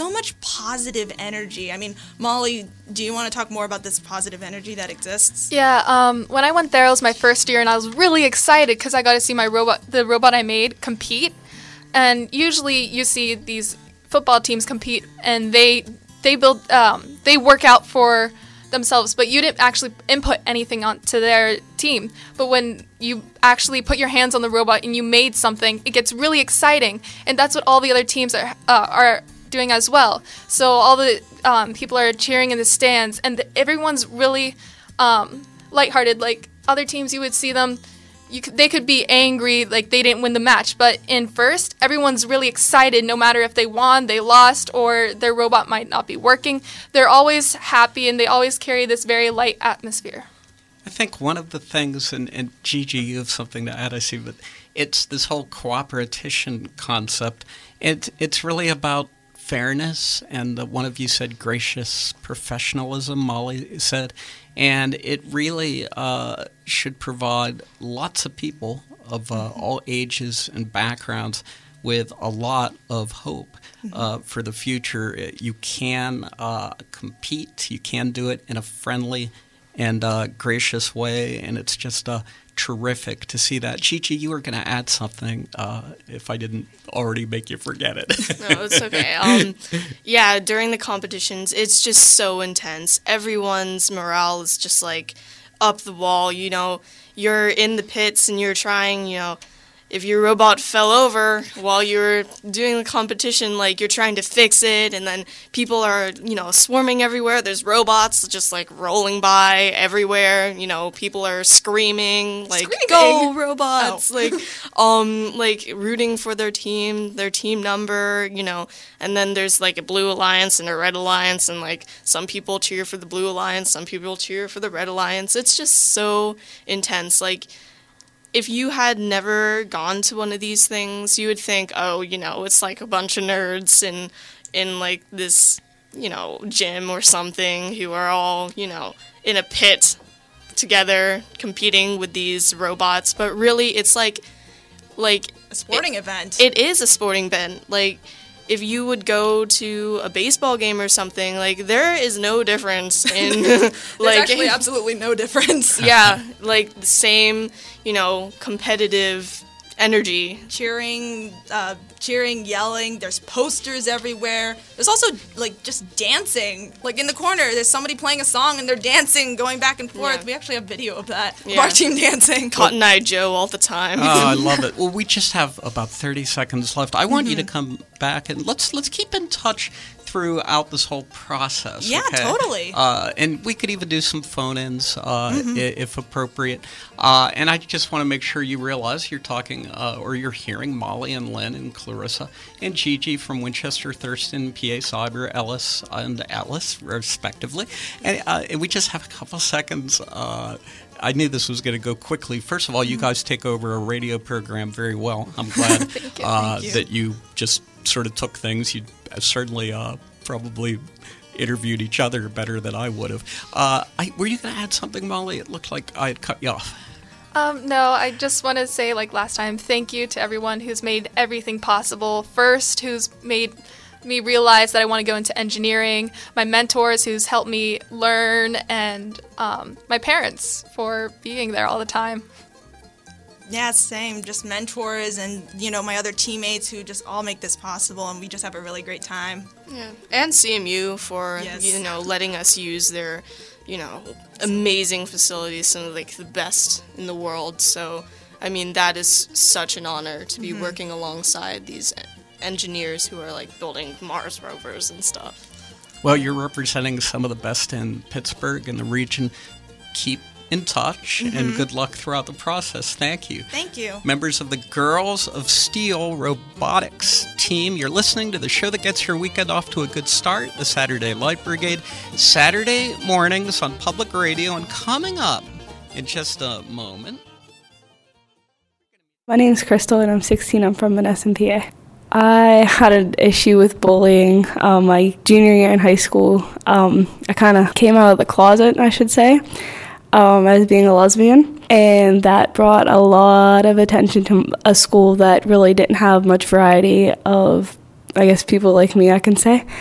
so much positive energy. I mean, Molly, do you want to talk more about this positive energy that exists? Yeah, when I went there, it was my first year, and I was really excited because I got to see the robot I made, compete. And usually you see these football teams compete, and they work out for themselves, but you didn't actually input anything onto their team. But when you actually put your hands on the robot and you made something, it gets really exciting, and that's what all the other teams are doing as well. So all the people are cheering in the stands, and everyone's really lighthearted. Like other teams, you would see them, they could be angry, like they didn't win the match, but in first, everyone's really excited no matter if they won, they lost, or their robot might not be working. They're always happy, and they always carry this very light atmosphere. I think one of the things, and Gigi, you have something to add, I see, but it's this whole cooperation concept. It's really about fairness, and one of you said gracious professionalism, Molly said, and it really should provide lots of people of all ages and backgrounds with a lot of hope for the future. You can compete, you can do it in a friendly and gracious way, and it's just terrific to see that. Gigi, you were going to add something if I didn't already make you forget it. No, it's okay. Yeah, during the competitions, it's just so intense. Everyone's morale is just like up the wall. You know, you're in the pits and you're trying, you know, if your robot fell over while you're doing the competition, like you're trying to fix it, and then people are, you know, swarming everywhere. There's robots just like rolling by everywhere. You know, people are screaming, like "Go robots!" like rooting for their team number. You know, and then there's like a blue alliance and a red alliance, and like some people cheer for the blue alliance, some people cheer for the red alliance. It's just so intense, like. If you had never gone to one of these things, you would think, oh, you know, it's like a bunch of nerds in like this, you know, gym or something who are all, you know, in a pit together competing with these robots. But really, it's like a sporting event. It is a sporting event. Like, if you would go to a baseball game or something, like, there is no difference in, There's actually absolutely no difference. Yeah, like, the same, you know, competitive energy. Cheering, yelling, there's posters everywhere. There's also, like, just dancing. Like, in the corner, there's somebody playing a song, and they're dancing, going back and forth. Yeah. We actually have video of that, of our team dancing. Cotton Eye Joe all the time. Oh, I love it. Well, we just have about 30 seconds left. I want you to come back, and let's keep in touch throughout this whole process. Yeah, okay? Totally. And we could even do some phone-ins if appropriate. And I just want to make sure you realize you're talking or you're hearing Molly and Lynn and Clarissa and Gigi from Winchester, Thurston, PA Cyber, Ellis, and Alice, respectively. And we just have a couple seconds. I knew this was going to go quickly. First of all, you guys take over a radio program very well. I'm glad that you just sort of took things. You certainly probably interviewed each other better than I would have. Were you going to add something, Molly? It looked like I had cut you off. No, I just want to say, like last time, thank you to everyone who's made everything possible. First, who's made me realize that I want to go into engineering, my mentors who's helped me learn, and my parents for being there all the time. Yeah, same. Just mentors and, you know, my other teammates who just all make this possible, and we just have a really great time. Yeah, and CMU for, you know, letting us use their, you know, amazing facilities, some of, like, the best in the world. So, I mean, that is such an honor to be working alongside these engineers who are, like, building Mars rovers and stuff. Well, you're representing some of the best in Pittsburgh and the region. Keep in touch, and good luck throughout the process. Thank you. Thank you. Members of the Girls of Steel Robotics team, you're listening to the show that gets your weekend off to a good start, the Saturday Light Brigade, Saturday mornings on public radio, and coming up in just a moment. My name's Crystal, and I'm 16. I'm from Menneson, PA. I had an issue with bullying my junior year in high school. I kind of came out of the closet, I should say, as being a lesbian, and that brought a lot of attention to a school that really didn't have much variety of, I guess, people like me, I can say.